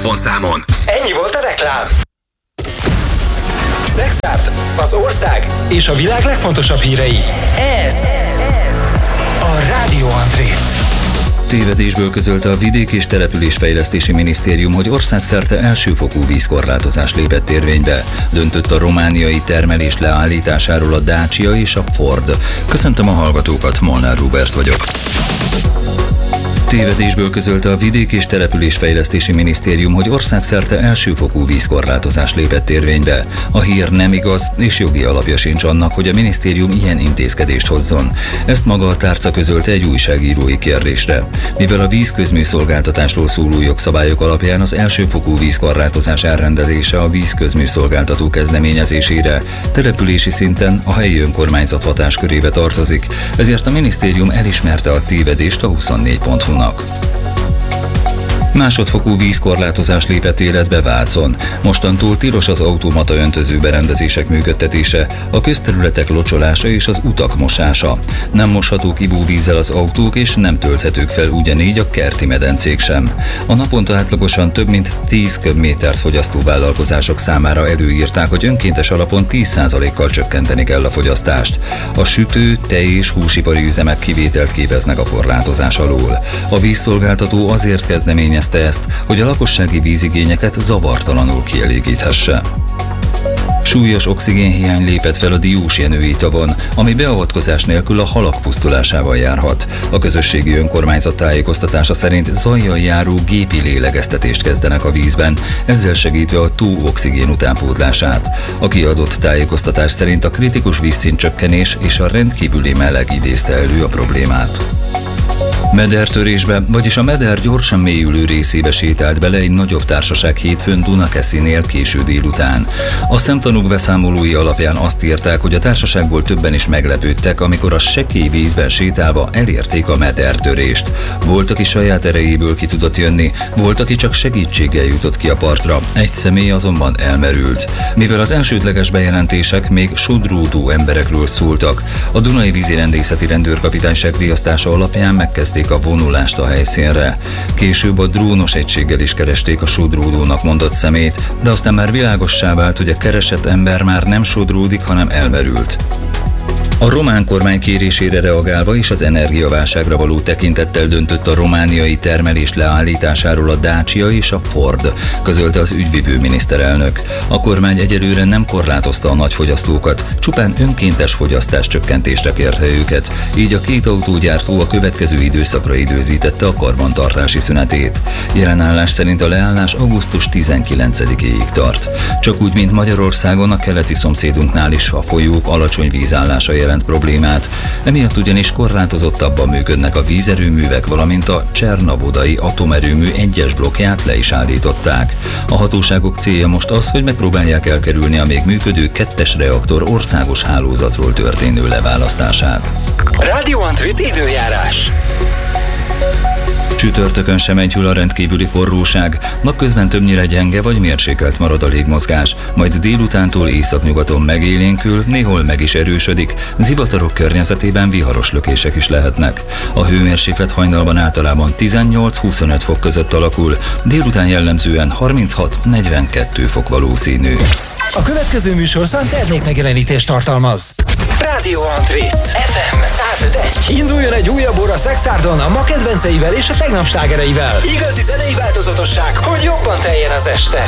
telefonszámon. Ennyi volt a reklám. Szexárd, az ország és a világ legfontosabb hírei. Ez a Rádió Andrét. Tévedésből közölte a Vidék- és Településfejlesztési Minisztérium, hogy országszerte elsőfokú vízkorlátozás lépett érvénybe. Döntött a romániai termelés leállításáról a Dacia és a Ford. Köszöntöm a hallgatókat, Molnár Róbert vagyok. Tévedésből közölte a Vidék- és Településfejlesztési Minisztérium, hogy országszerte elsőfokú vízkorlátozás lépett érvénybe. A hír nem igaz, és jogi alapja sincs annak, hogy a minisztérium ilyen intézkedést hozzon. Ezt maga a tárca közölte egy újságírói kérdésre. Mivel a vízközműszolgáltatásról szóló jogszabályok alapján az elsőfokú vízkorlátozás elrendelése a vízközműszolgáltató kezdeményezésére települési szinten a helyi önkormányzat hatáskörébe tartozik, ezért a minisztérium elismerte a tévedést a 24.hu-nak. Másodfokú vízkorlátozás lépett életbe Vácon. Mostantól tilos az automata öntöző berendezések működtetése, a közterületek locsolása és az utak mosása. Nem moshatók ivóvízzel az autók, és nem tölthetők fel ugyanígy a kerti medencék sem. A naponta átlagosan több mint 10 köbmétert fogyasztó vállalkozások számára előírták, hogy önkéntes alapon 10%-kal csökkenteni kell a fogyasztást. A sütő, tej és húsipari üzemek kivételt képeznek a korlátozás alól. A vízszolgáltató azért kezdeményezte ezt, hogy a lakossági vízigényeket zavartalanul kielégíthesse. Súlyos oxigénhiány lépett fel a Diósjenői tavon, ami beavatkozás nélkül a halak pusztulásával járhat. A közösségi önkormányzat tájékoztatása szerint zajjal járó gépi lélegeztetést kezdenek a vízben, ezzel segítve a tó oxigén utánpótlását. A kiadott tájékoztatás szerint a kritikus vízszintcsökkenés és a rendkívüli meleg idézte elő a problémát. Medertörésbe, vagyis a meder gyorsan mélyülő részébe sétált bele egy nagyobb társaság hétfőn Dunakeszinél késő délután. A szemtanúk beszámolói alapján azt írták, hogy a társaságból többen is meglepődtek, amikor a sekély vízben sétálva elérték a medertörést. Volt, aki saját erejéből ki tudott jönni, volt, aki csak segítséggel jutott ki a partra, egy személy azonban elmerült. Mivel az elsődleges bejelentések még sodródó emberekről szóltak, a Dunai Vízirendészeti Rendőrkapitányság riasztása alapján megkezdték a vonulást a helyszínre. Később a drónos egységgel is keresték a sodródónak mondott szemét, de aztán már világossá vált, hogy a keresett ember már nem sodródik, hanem elmerült. A román kormány kérésére reagálva és az energiaválságra való tekintettel döntött a romániai termelés leállításáról a Dacia és a Ford, közölte az ügyvivő miniszterelnök. A kormány egyelőre nem korlátozta a nagyfogyasztókat, csupán önkéntes fogyasztás csökkentésre kérte őket, így a két autógyártó a következő időszakra időzítette a karbantartási szünetét. Jelen állás szerint a leállás augusztus 19-éig tart. Csak úgy, mint Magyarországon, a keleti szomszédunknál is a folyók alacsony vízállása jelent problémát, emiatt ugyanis korlátozottabban működnek a vízerőművek, valamint a Csernavodai atomerőmű 1-es blokkját le is állították. A hatóságok célja most az, hogy megpróbálják elkerülni a még működő 2-es reaktor országos hálózatról történő leválasztását. Rádió Andrét időjárás. Csütörtökön sem enyhül a rendkívüli forróság, napközben többnyire gyenge vagy mérsékelt marad a légmozgás, majd délutántól északnyugaton megélénkül, néhol meg is erősödik, zivatarok környezetében viharos lökések is lehetnek. A hőmérséklet hajnalban általában 18-25 fok között alakul, délután jellemzően 36-42 fok valószínű. A következő műsorszám termékmegjelenítést tartalmaz. Rádió Andrét FM 105.1. Induljon egy újabb óra Szexárdon a ma kedvenceivel és a tegnap slágereivel. Igazi zenei változatosság, hogy jobban teljen az este.